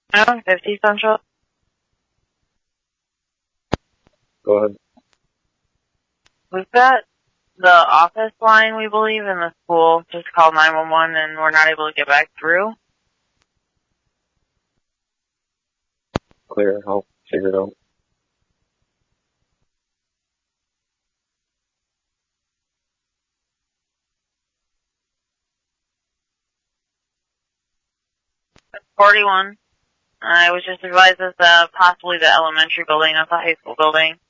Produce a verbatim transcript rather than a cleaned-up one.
one fifty Central. Go ahead. We've got the office line, we believe, in the school. Just called nine one one and we're not able to get back through. Clear. I'll figure it out. forty-one. I was just advised as uh, possibly the elementary building, not the high school building.